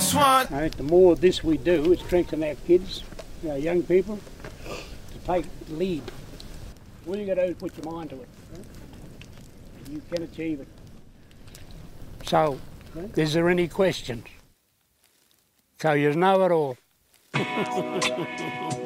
next one. I think the more of this we do, it strengthens our kids, our young people, to take lead. All you got to do is put your mind to it. Right? You can achieve it. So, is there any questions? So you know it all.